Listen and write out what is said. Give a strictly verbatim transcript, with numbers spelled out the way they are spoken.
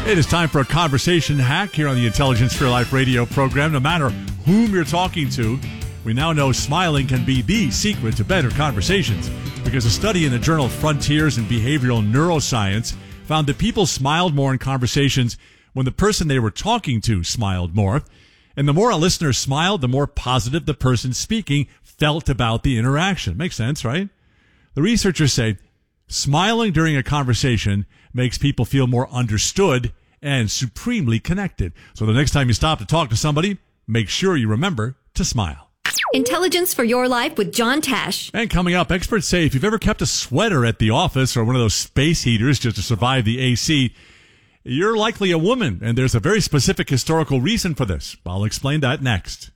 It is time for a conversation hack here on the Intelligence for Your Life radio program. No matter whom you're talking to, we now know smiling can be the secret to better conversations, because a study in the journal Frontiers in Behavioral Neuroscience found that people smiled more in conversations when the person they were talking to smiled more. And the more a listener smiled, the more positive the person speaking felt about the interaction. Makes sense, right? The researchers say smiling during a conversation makes people feel more understood and supremely connected. So the next time you stop to talk to somebody, make sure you remember to smile. Intelligence for Your Life with John Tash. And coming up, experts say if you've ever kept a sweater at the office or one of those space heaters just to survive the A C, you're likely a woman, and there's a very specific historical reason for this. I'll explain that next.